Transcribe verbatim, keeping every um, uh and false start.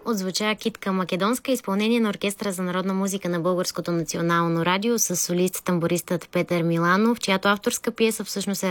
Отзвуча Китка македонска, изпълнение на Оркестъра за народна музика на Българското национално радио с солист-тамбористът Петър Миланов, чиято авторска пиеса всъщност е